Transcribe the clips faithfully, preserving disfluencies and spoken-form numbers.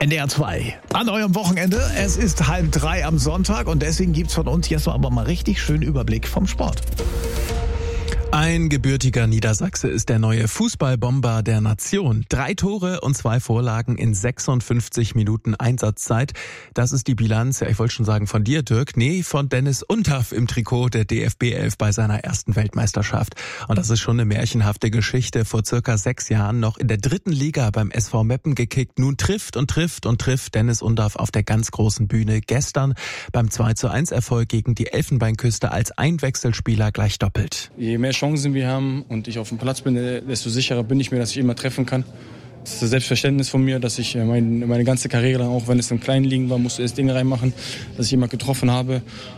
N D R zwei. An eurem Wochenende. Es ist halb drei am Sonntag und deswegen gibt's von uns jetzt aber mal richtig schönen Überblick vom Sport. Ein gebürtiger Niedersachse ist der neue Fußballbomber der Nation. Drei Tore und zwei Vorlagen in sechsundfünfzig Minuten Einsatzzeit. Das ist die Bilanz, ja, ich wollte schon sagen von dir, Dirk, nee, von Dennis Undaff im Trikot der D F B elf bei seiner ersten Weltmeisterschaft. Und das ist schon eine märchenhafte Geschichte. Vor circa sechs Jahren noch in der dritten Liga beim S V Meppen gekickt. Nun trifft und trifft und trifft Dennis Undaff auf der ganz großen Bühne. Gestern beim zwei zu eins Erfolg gegen die Elfenbeinküste als Einwechselspieler gleich doppelt. Je mehr Chancen wir haben und ich auf dem Platz bin, desto sicherer bin ich mir, dass ich immer treffen kann. Das ist das Selbstverständnis von mir, dass ich mein, meine ganze Karriere, auch wenn es im kleinen Ligen war, musste erst Dinge reinmachen, dass ich immer getroffen habe.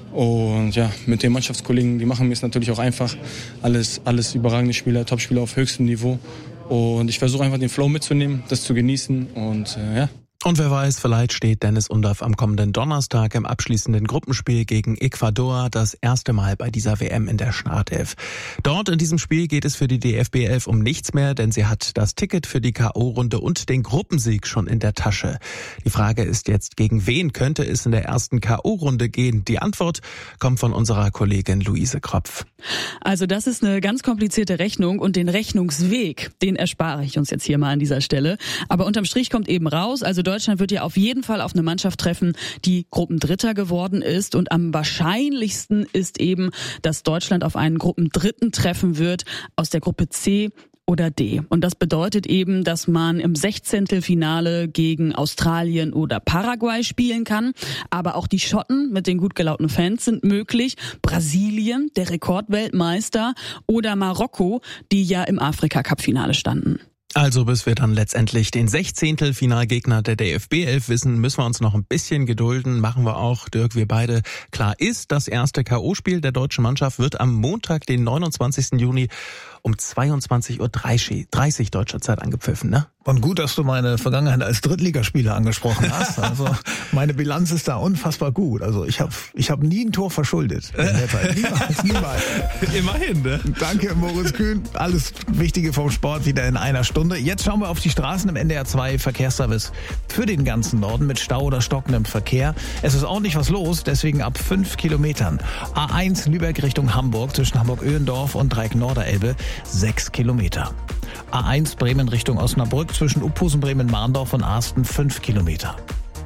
Und ja, mit den Mannschaftskollegen, die machen mir es natürlich auch einfach. Alles, alles überragende Spieler, Topspieler auf höchstem Niveau. Und ich versuche einfach den Flow mitzunehmen, das zu genießen und äh, ja. Und wer weiß, vielleicht steht Dennis Undaff am kommenden Donnerstag im abschließenden Gruppenspiel gegen Ecuador das erste Mal bei dieser W M in der Startelf. Dort in diesem Spiel geht es für die D F B elf um nichts mehr, denn sie hat das Ticket für die K O-Runde und den Gruppensieg schon in der Tasche. Die Frage ist jetzt, gegen wen könnte es in der ersten K O-Runde gehen? Die Antwort kommt von unserer Kollegin Luise Kropf. Also das ist eine ganz komplizierte Rechnung und den Rechnungsweg, den erspare ich uns jetzt hier mal an dieser Stelle. Aber unterm Strich kommt eben raus, also Deutschland wird ja auf jeden Fall auf eine Mannschaft treffen, die Gruppendritter geworden ist. Und am wahrscheinlichsten ist eben, dass Deutschland auf einen Gruppendritten treffen wird aus der Gruppe C oder D. Und das bedeutet eben, dass man im Sechzehntelfinale gegen Australien oder Paraguay spielen kann. Aber auch die Schotten mit den gut gelaunten Fans sind möglich. Brasilien, der Rekordweltmeister, oder Marokko, die ja im Afrika-Cup-Finale standen. Also bis wir dann letztendlich den Sechzehntelfinalgegner der D F B elf wissen, müssen wir uns noch ein bisschen gedulden. Machen wir auch, Dirk, wir beide. Klar ist, das erste K O-Spiel der deutschen Mannschaft wird am Montag, den neunundzwanzigsten Juni um zweiundzwanzig Uhr dreißig deutscher Zeit angepfiffen, ne? Und gut, dass du meine Vergangenheit als Drittligaspieler angesprochen hast. Also meine Bilanz ist da unfassbar gut. Also ich habe ich hab nie ein Tor verschuldet in der Zeit. Niemals, niemals. Immerhin, ne? Danke, Moritz Kühn. Alles Wichtige vom Sport wieder in einer Stunde. Jetzt schauen wir auf die Straßen im N D R zwei Verkehrsservice für den ganzen Norden mit Stau oder stockendem Verkehr. Es ist ordentlich was los, deswegen ab fünf Kilometern. A eins Lübeck Richtung Hamburg zwischen Hamburg-Öhendorf und Dreieck-Norderelbe sechs Kilometer. A eins Bremen Richtung Osnabrück zwischen Uphusen, Bremen-Marndorf und Arsten fünf Kilometer.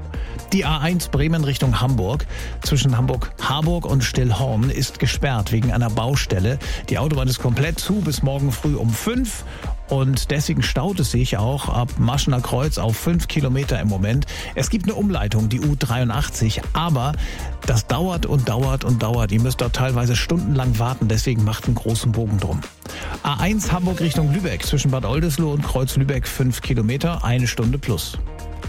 Die A eins Bremen Richtung Hamburg zwischen Hamburg-Harburg und Stillhorn ist gesperrt wegen einer Baustelle. Die Autobahn ist komplett zu bis morgen früh um fünf. Und deswegen staut es sich auch ab Maschener Kreuz auf fünf Kilometer im Moment. Es gibt eine Umleitung, die U dreiundachtzig, aber das dauert und dauert und dauert. Ihr müsst dort teilweise stundenlang warten, deswegen macht einen großen Bogen drum. A eins Hamburg Richtung Lübeck zwischen Bad Oldesloe und Kreuz Lübeck fünf Kilometer, eine Stunde plus.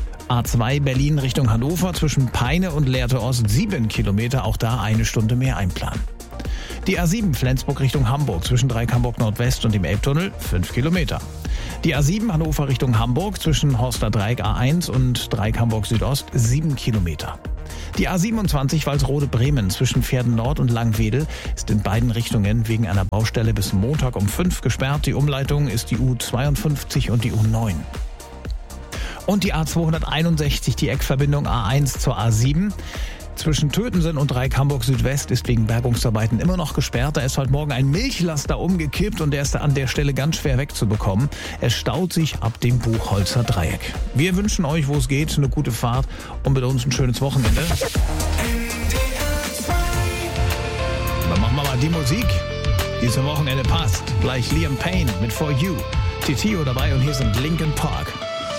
A zwei Berlin Richtung Hannover zwischen Peine und Lehrte Ost sieben Kilometer, auch da eine Stunde mehr einplanen. Die A sieben Flensburg Richtung Hamburg zwischen Dreieck Hamburg Nordwest und dem Elbtunnel fünf Kilometer. Die A sieben Hannover Richtung Hamburg zwischen Horster Dreieck A eins und Dreieck Hamburg Südost sieben Kilometer. Die A siebenundzwanzig Walsrode Bremen zwischen Pferden Nord und Langwedel ist in beiden Richtungen wegen einer Baustelle bis Montag um fünf gesperrt. Die Umleitung ist die U zweiundfünfzig und die U neun. Und die A zweihunderteinundsechzig, die Eckverbindung A eins zur A sieben. Zwischen Tötensen und Dreieck Hamburg Südwest ist wegen Bergungsarbeiten immer noch gesperrt. Da ist heute Morgen ein Milchlaster umgekippt und der ist an der Stelle ganz schwer wegzubekommen. Es staut sich ab dem Buchholzer Dreieck. Wir wünschen euch, wo es geht, eine gute Fahrt und mit uns ein schönes Wochenende. Dann machen wir mal die Musik, die zum Wochenende passt. Gleich Liam Payne mit For You. Titio dabei und hier sind Linkin Park.